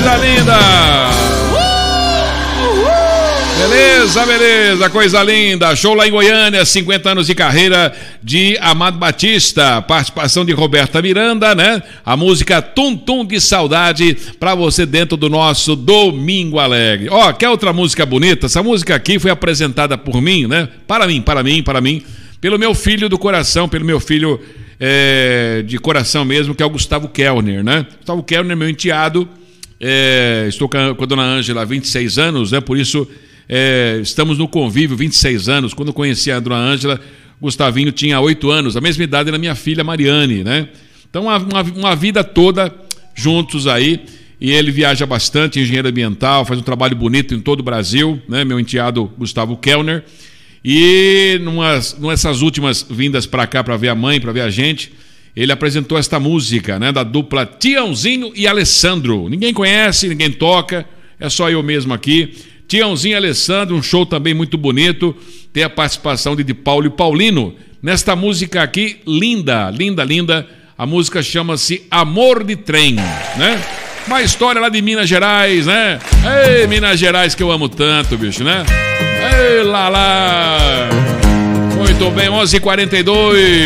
coisa linda! Beleza, coisa linda. Show lá em Goiânia, 50 anos de carreira de Amado Batista. Participação de Roberta Miranda, né? A música Tum Tum de Saudade pra você dentro do nosso Domingo Alegre. Ó, quer outra música bonita? Essa música aqui foi apresentada por mim, né? Para mim. Pelo meu filho do coração, pelo meu filho de coração mesmo, que é o Gustavo Kellner, né? Gustavo Kellner, meu enteado. Estou com a dona Ângela há 26 anos, né? Por isso... estamos no convívio, 26 anos. Quando eu conheci a dona Ângela, Gustavinho tinha 8 anos, a mesma idade da minha filha Mariane, né? Então uma vida toda juntos aí. E ele viaja bastante, engenheiro ambiental, faz um trabalho bonito em todo o Brasil, né? Meu enteado Gustavo Kellner. E nessas últimas vindas para cá para ver a mãe, para ver a gente, ele apresentou esta música, né? Da dupla Tiãozinho e Alessandro. Ninguém conhece, ninguém toca, é só eu mesmo aqui. Tiãozinho e Alessandro, um show também muito bonito. Tem a participação de Paulo e Paulino nesta música aqui, linda. A música chama-se Amor de Trem, né? Uma história lá de Minas Gerais, né? Ei, Minas Gerais que eu amo tanto, bicho, né? Ei, lá. Muito bem, 11h42.